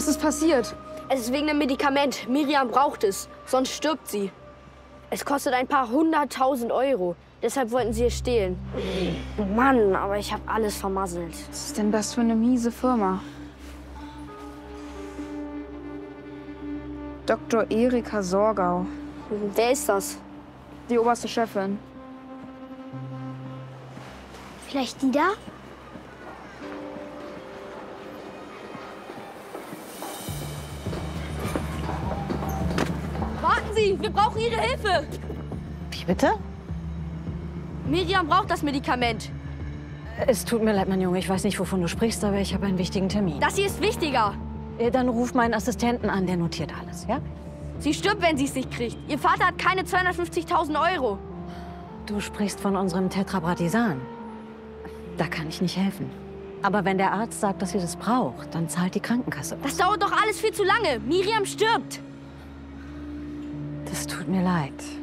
Was ist passiert? Es ist wegen einem Medikament. Miriam braucht es, sonst stirbt sie. Es kostet ein paar 100.000 Euro. Deshalb wollten sie es stehlen. Mann, aber ich habe alles vermasselt. Was ist denn das für eine miese Firma? Dr. Erika Sorgau. Wer ist das? Die oberste Chefin. Vielleicht die da? Warten Sie, wir brauchen Ihre Hilfe. Wie bitte? Miriam braucht das Medikament. Es tut mir leid, mein Junge. Ich weiß nicht, wovon du sprichst, aber ich habe einen wichtigen Termin. Das hier ist wichtiger. Dann ruf meinen Assistenten an, der notiert alles, ja? Sie stirbt, wenn sie es nicht kriegt. Ihr Vater hat keine 250.000 Euro. Du sprichst von unserem Tetrabratisan. Da kann ich nicht helfen. Aber wenn der Arzt sagt, dass sie das braucht, dann zahlt die Krankenkasse. Das dauert doch alles viel zu lange. Miriam stirbt. Das tut mir leid.